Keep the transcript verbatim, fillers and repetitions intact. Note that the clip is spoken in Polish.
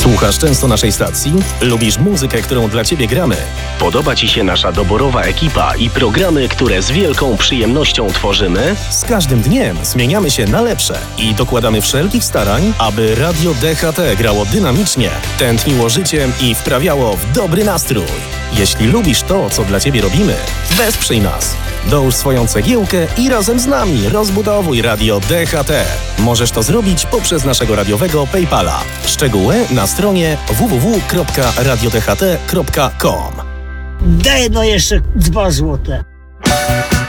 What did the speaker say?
Słuchasz często naszej stacji? Lubisz muzykę, którą dla Ciebie gramy? Podoba Ci się nasza doborowa ekipa i programy, które z wielką przyjemnością tworzymy? Z każdym dniem zmieniamy się na lepsze i dokładamy wszelkich starań, aby Radio D H T grało dynamicznie, tętniło życiem i wprawiało w dobry nastrój. Jeśli lubisz to, co dla Ciebie robimy, wesprzyj nas. Dołóż swoją cegiełkę i razem z nami rozbudowuj Radio D H T. Możesz to zrobić poprzez naszego radiowego PayPala. Szczegóły na stronie w w w kropka radio d h t kropka com. Daj no jeszcze dwa złote.